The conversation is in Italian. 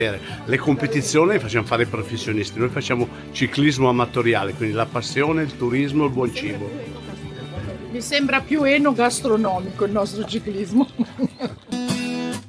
Le competizioni le facciamo fare i professionisti, noi facciamo ciclismo amatoriale, quindi la passione, il turismo, il buon cibo. Mi sembra più enogastronomico il nostro ciclismo.